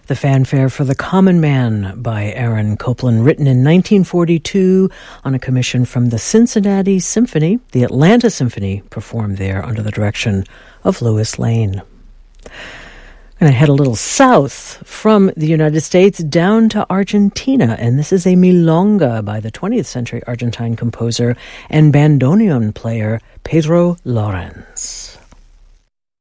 The fanfare for the Common Man by Aaron Copland, written in 1942 on a commission from the Cincinnati Symphony. The Atlanta Symphony performed there under the direction of Louis Lane. I'm going to head a little south from the United States down to Argentina, and this is a milonga by the 20th century Argentine composer and bandoneon player Pedro Lawrence.